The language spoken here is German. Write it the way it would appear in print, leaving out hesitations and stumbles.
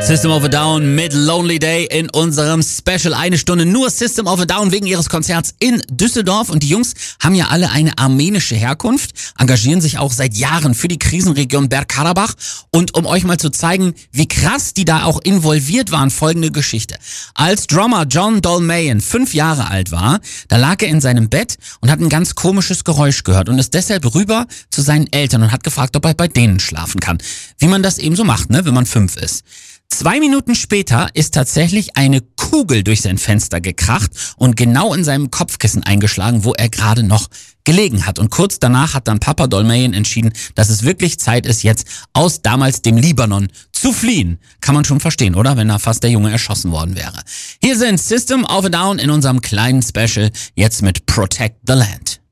System of a Down mit Lonely Day in unserem Special. 1 Stunde nur System of a Down wegen ihres Konzerts in Düsseldorf. Und die Jungs haben ja alle eine armenische Herkunft, engagieren sich auch seit Jahren für die Krisenregion Bergkarabach. Und um euch mal zu zeigen, wie krass die da auch involviert waren, folgende Geschichte. Als Drummer John Dolmayan 5 Jahre alt war, da lag er in seinem Bett und hat ein ganz komisches Geräusch gehört und ist deshalb rüber zu seinen Eltern und hat gefragt, ob er bei denen schlafen kann. Wie man das eben so macht, ne, wenn man 5 ist. 2 Minuten später ist tatsächlich eine Kugel durch sein Fenster gekracht und genau in seinem Kopfkissen eingeschlagen, wo er gerade noch gelegen hat. Und kurz danach hat dann Papa Dolmayan entschieden, dass es wirklich Zeit ist, jetzt aus damals dem Libanon zu fliehen. Kann man schon verstehen, oder? Wenn da fast der Junge erschossen worden wäre. Hier sind System of a Down in unserem kleinen Special, jetzt mit Protect the Land.